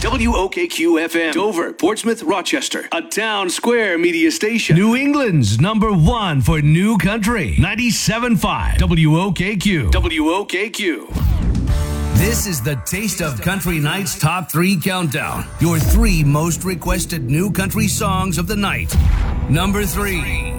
WOKQ FM, Dover, Portsmouth, Rochester, a Town Square media station. New England's number one for new country, 97.5 WOKQ. WOKQ. This is the Taste of Country Night's Top 3 Countdown. Your 3 most requested new country songs of the night. Number 3.